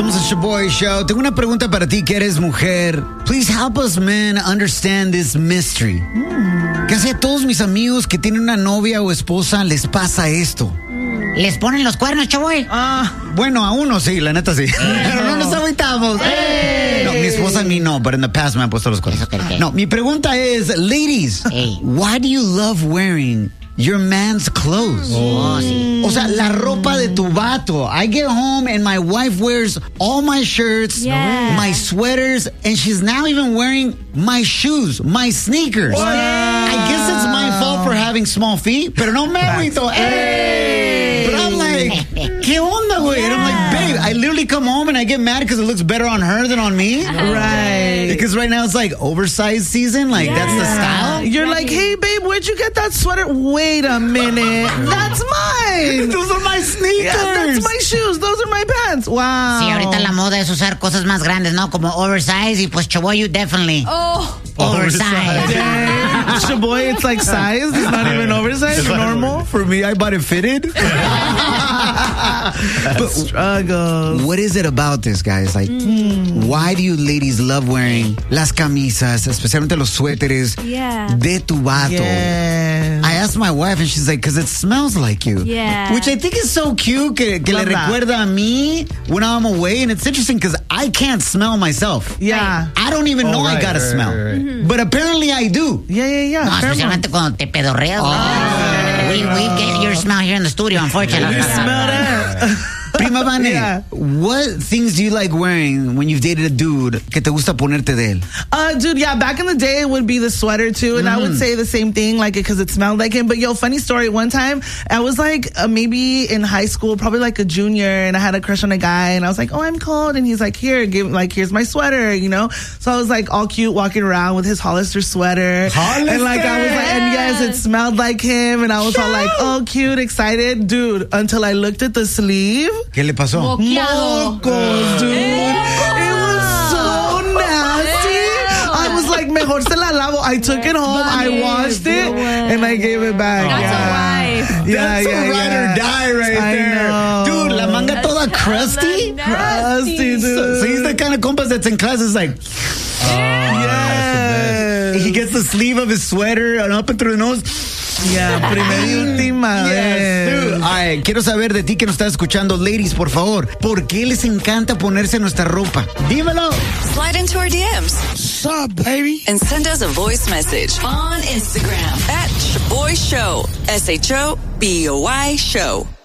Somos el Shaboy Show. Tengo una pregunta para ti que eres mujer. Please help us men understand this mystery. Casi a todos mis amigos que tienen una novia o esposa les pasa esto. ¿Les ponen los cuernos, Shaboy? Bueno, a uno sí, la neta sí. Pero no nos agüitamos. No, mi esposa a mí no, but in the past me han puesto los cuernos. No, mi pregunta es, ladies, why do you love wearing your man's clothes? Sí. O sea, la ropa de tu vato. I get home and my wife wears all my shirts, my sweaters, and she's now even wearing my shoes, my sneakers. I guess it's my fault for having small feet, pero no me agüito. But I'm like, ¿qué onda, güey? And I'm like, babe, I literally come home and I get mad because it looks better on her than on me. Right. Because right now it's like oversized season. Like, that's the style. You're like, hey, babe, where'd you get that sweater? Wait a minute. That's mine. Those are my sneakers. Yeah, that's my shoes. Those are my pants. Wow. Sí, ahorita la moda es usar cosas más grandes, ¿no? Como oversize y pues Shaboy, you definitely. Oversize. Yeah. Shaboy, it's like size. It's not even oversized. It's normal. For me, I bought it fitted. Struggle. What is it about this, guys? Like, why do you ladies love wearing las camisas, especialmente los suéteres de tu vato? Yes. I asked my wife and she's like, because it smells like you. Yeah. Which I think is so cute que le recuerda a mí when I'm away. And it's interesting because I can't smell myself. Yeah. I don't even know I got to smell. But apparently I do. Yeah. No, especialmente cuando te pedorreas. We get your smell here in the studio, unfortunately. You smell that? Prima Vane, what things do you like wearing when you've dated a dude que te gusta ponerte de él? Dude, yeah, back in the day, it would be the sweater, too. And I would say the same thing, like, because it smelled like him. But, funny story, one time, I was, like, maybe in high school, probably, like, a junior, and I had a crush on a guy, and I was like, oh, I'm cold. And he's like, here's my sweater, you know? So I was, like, all cute, walking around with his Hollister sweater. Hollister! And, like, I was like, and yes, it smelled like him, and I was all, like, oh, cute, excited. Dude, until I looked at the sleeve. ¿Qué le pasó? Mocos, dude. It was so nasty. I was like, mejor se la lavo. I took it home, I washed it, and I gave it back. That's a wife. That's a ride or die right there. Know. Dude, la manga toda crusty. Crusty, dude. So he's the kind of compas that's in class is like, yes. he gets the sleeve of his sweater and up and through the nose. Yeah, primera y última vez. Dude. All right, quiero saber de ti que nos estás escuchando. Ladies, por favor, ¿por qué les encanta ponerse nuestra ropa? Dímelo. Slide into our DMs. What's up, baby? And send us a voice message on Instagram @Shaboy Show. SHOBOY Show.